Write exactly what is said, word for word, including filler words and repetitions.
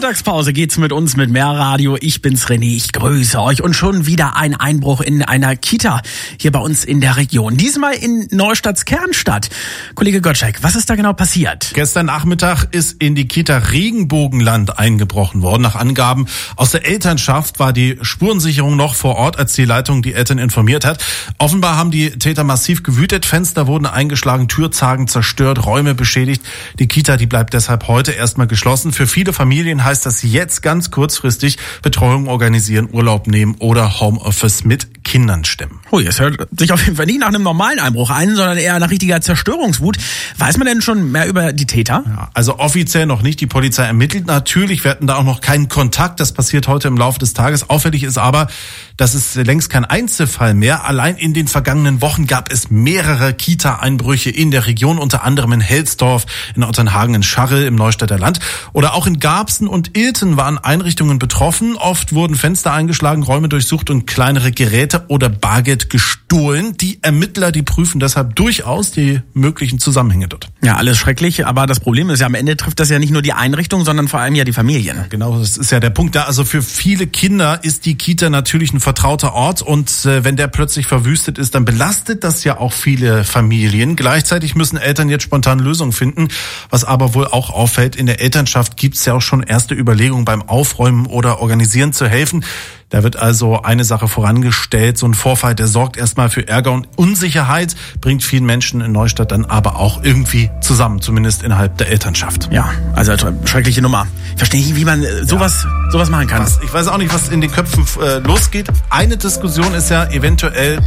Mittagspause geht's mit uns mit mehr Radio. Ich bin's René, ich grüße euch. Und schon wieder ein Einbruch in einer Kita hier bei uns in der Region. Diesmal in Neustadts Kernstadt. Kollege Gottschalk, was ist da genau passiert? Gestern Nachmittag ist in die Kita Regenbogenland eingebrochen worden. Nach Angaben aus der Elternschaft war die Spurensicherung noch vor Ort, als die Leitung die Eltern informiert hat. Offenbar haben die Täter massiv gewütet. Fenster wurden eingeschlagen, Türzagen zerstört, Räume beschädigt. Die Kita, die bleibt deshalb heute erstmal geschlossen. Für viele Familien heißt das jetzt ganz kurzfristig Betreuung organisieren, Urlaub nehmen oder Homeoffice mit Kindern stemmen. Oh, es hört sich auf jeden Fall nicht nach einem normalen Einbruch ein, sondern eher nach richtiger Zerstörungswut. Weiß man denn schon mehr über die Täter? Ja, also offiziell noch nicht. Die Polizei ermittelt natürlich. Wir hatten da auch noch keinen Kontakt. Das passiert heute im Laufe des Tages. Auffällig ist aber, dass es längst kein Einzelfall mehr. Allein in den vergangenen Wochen gab es mehrere Kita-Einbrüche in der Region, unter anderem in Helsdorf, in Otternhagen, in Scharrel, im Neustädter Land. Oder auch in Garbsen und Ilten waren Einrichtungen betroffen. Oft wurden Fenster eingeschlagen, Räume durchsucht und kleinere Geräte oder Bargeld gestohlen. Die Ermittler, die prüfen deshalb durchaus die möglichen Zusammenhänge dort. Ja, alles schrecklich, aber das Problem ist ja, am Ende trifft das ja nicht nur die Einrichtung, sondern vor allem ja die Familien. Ja, genau, das ist ja der Punkt da. Also für viele Kinder ist die Kita natürlich ein vertrauter Ort und äh, wenn der plötzlich verwüstet ist, dann belastet das ja auch viele Familien. Gleichzeitig müssen Eltern jetzt spontan Lösungen finden. Was aber wohl auch auffällt, in der Elternschaft gibt es ja auch schon erste Überlegungen beim Aufräumen oder Organisieren zu helfen. Da wird also eine Sache vorangestellt. So ein Vorfall, der sorgt erstmal für Ärger und Unsicherheit, bringt vielen Menschen in Neustadt dann aber auch irgendwie zusammen, zumindest innerhalb der Elternschaft. Ja, also schreckliche Nummer. Ich verstehe nicht, wie man sowas, ja. sowas machen kann. Was, ich weiß auch nicht, was in den Köpfen äh, losgeht. Eine Diskussion ist ja eventuell